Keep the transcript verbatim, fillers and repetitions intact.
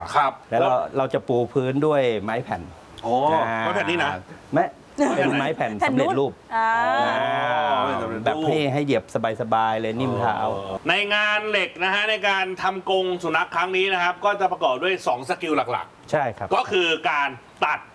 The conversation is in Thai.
ครับแล้วเราเราจะปูพื้นด้วยไม้แผ่นโอ้ไม้แผ่นนี้นะไม้เป็นไม้แผ่นสำเร็จรูปแบบให้ให้เหยียบสบายๆเลยนิ่มเท้าในงานเหล็กนะฮะในการทำกรงสุนัขครั้งนี้นะครับก็จะประกอบด้วยสองสกิลหลักๆใช่ครับก็คือการตัด